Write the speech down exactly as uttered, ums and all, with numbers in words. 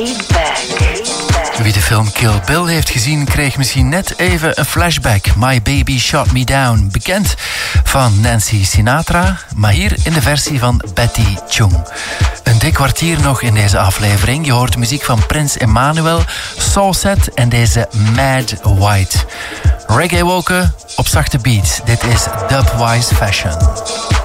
Wie de film Kill Bill heeft gezien, kreeg misschien net even een flashback. My Baby Shot Me Down, bekend van Nancy Sinatra, maar hier in de versie van Betty Chung. Een dik kwartier nog in deze aflevering. Je hoort de muziek van Prins Emmanuel, Soulset en deze Mad White. Reggae woken op zachte beats. Dit is Dubwise Fashion.